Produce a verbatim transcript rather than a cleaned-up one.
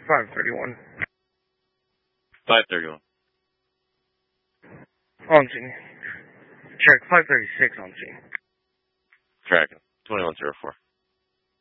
five thirty-one. five thirty-one. On scene. Check five thirty-six on scene. Tracking. twenty-one zero four.